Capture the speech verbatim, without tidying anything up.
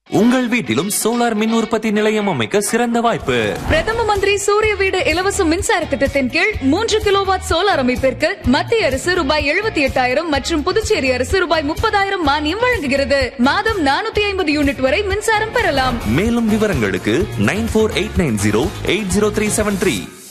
உங்கள் வீட்டிலும் சோலார் மின் உற்பத்தி நிலையம் அமைக்க சிறந்த வாய்ப்பு. பிரதம மந்திரி சூரிய வீடு இலவச மின்சார திட்டத்தின் கீழ் மூன்று கிலோவாட் சோலார் அமைப்பிற்கு மத்திய அரசு ரூபாய் எழுபத்தி எட்டாயிரம் மற்றும் புதுச்சேரி அரசு ரூபாய் முப்பதாயிரம் மானியம் வழங்குகிறது. மாதம் நானூத்தி ஐம்பது யூனிட் வரை மின்சாரம் பெறலாம். மேலும் விவரங்களுக்கு nine four eight nine zero eight zero three seven three